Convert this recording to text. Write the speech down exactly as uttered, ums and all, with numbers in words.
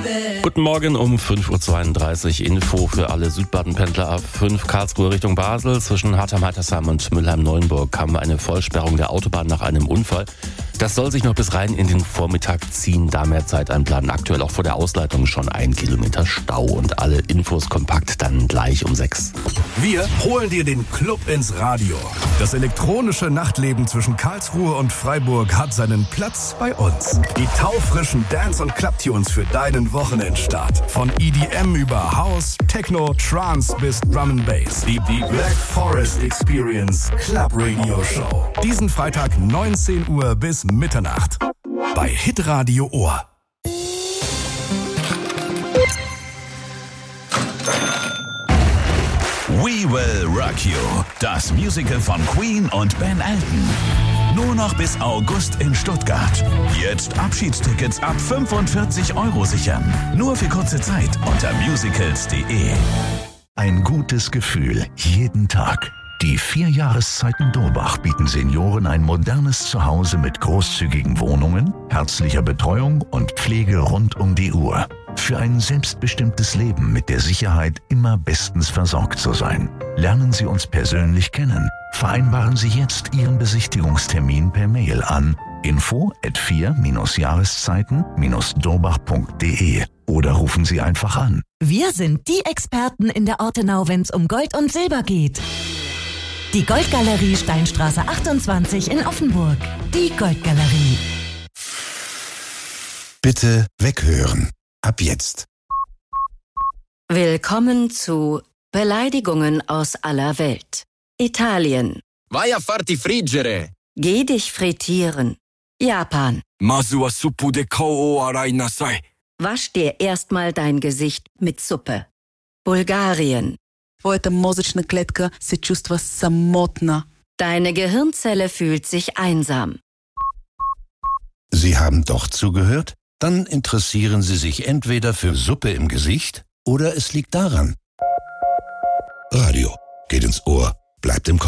Guten Morgen um fünf Uhr zweiunddreißig. Info für alle Südbaden-Pendler A fünf Karlsruhe Richtung Basel. Zwischen Hartheim-Heitersheim und Mülheim-Neuenburg kam eine Vollsperrung der Autobahn nach einem Unfall. Das soll sich noch bis rein in den Vormittag ziehen, da mehr Zeit einplanen. Aktuell auch vor der Ausleitung schon ein Kilometer Stau und alle Infos kompakt dann gleich um sechs. Wir holen dir den Club ins Radio. Das elektronische Nachtleben zwischen Karlsruhe und Freiburg hat seinen Platz bei uns. Die taufrischen Dance- und Clubtunes für deinen Wochenendstart. Von E D M über House, Techno, Trance bis Drum and Bass. Die, die Black Forest Experience Club Radio Show. Diesen Freitag neunzehn Uhr bis Mitternacht. Bei Hitradio Ohr. We Will Rock You. Das Musical von Queen und Ben Elton. Nur noch bis August in Stuttgart. Jetzt Abschiedstickets ab fünfundvierzig Euro sichern. Nur für kurze Zeit unter musicals punkt de. Ein gutes Gefühl jeden Tag. Die vier Jahreszeiten Dorbach bieten Senioren ein modernes Zuhause mit großzügigen Wohnungen, herzlicher Betreuung und Pflege rund um die Uhr. Für ein selbstbestimmtes Leben mit der Sicherheit, immer bestens versorgt zu sein. Lernen Sie uns persönlich kennen. Vereinbaren Sie jetzt Ihren Besichtigungstermin per Mail an info at vier Jahreszeiten dorbach punkt de oder rufen Sie einfach an. Wir sind die Experten in der Ortenau, wenn es um Gold und Silber geht. Die Goldgalerie Steinstraße achtundzwanzig in Offenburg. Die Goldgalerie. Bitte weghören. Ab jetzt. Willkommen zu Beleidigungen aus aller Welt. Italien. Vai a farti friggere. Geh dich frittieren. Japan. Masu wa suppu de kao o arai nasai. Wasch dir erstmal dein Gesicht mit Suppe. Bulgarien. Твоята мозъчна клетка се чувства самотна. Deine Gehirnzelle fühlt sich einsam. Sie haben doch zugehört? Dann interessieren Sie sich entweder für Suppe im Gesicht oder es liegt daran. Radio geht ins Ohr, bleibt im Kopf.